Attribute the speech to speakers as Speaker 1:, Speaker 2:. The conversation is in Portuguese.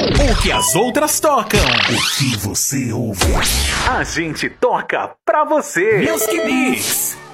Speaker 1: O que as outras tocam.
Speaker 2: O que você ouve.
Speaker 1: A gente toca pra você. Music Mix.